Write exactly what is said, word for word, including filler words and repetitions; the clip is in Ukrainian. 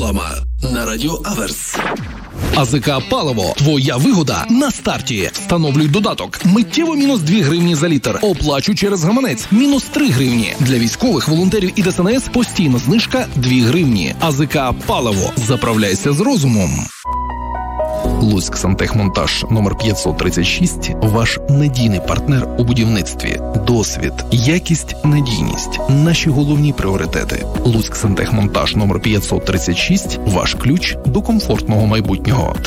вдома на Радіо Аверс. АЗК «Паливо». Твоя вигода на старті. Встановлюй додаток. Миттєво мінус дві гривні за літр. Оплачу через гаманець. Мінус три гривні. Для військових, волонтерів і ДСНС постійна знижка дві гривні. АЗК «Паливо». Заправляйся з розумом. Луцьк Сантехмонтаж номер п'ятсот тридцять шість – ваш надійний партнер у будівництві. Досвід, якість, надійність – наші головні пріоритети. Луцьк Сантехмонтаж номер п'ятсот тридцять шість – ваш ключ до комфортного майбутнього.